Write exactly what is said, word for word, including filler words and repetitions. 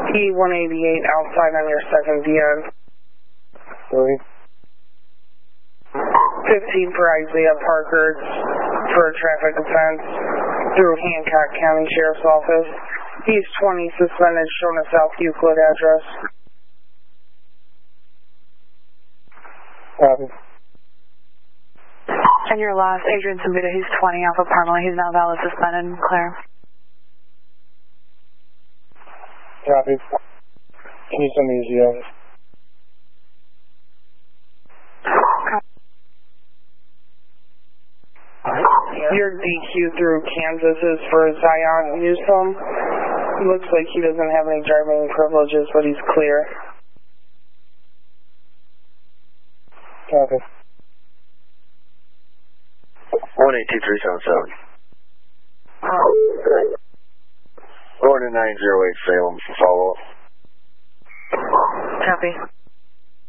E one eighty-eight outside on your second D N. Sorry. fifteen for Isaiah Parker for a traffic offense through Hancock County Sheriff's Office. He's twenty, suspended, shown a South Euclid address. Copy. And your last, Adrian Sambuda, he's twenty off of Parmalee. He's now valid, suspended, and clear. Copy. Can you send me his E O? Your D Q through Kansas is for Zion Newsom. Looks like he doesn't have any driving privileges, but he's clear. Copy. one eight two three seven seven. Going to nine zero eight Salem for follow-up. Copy.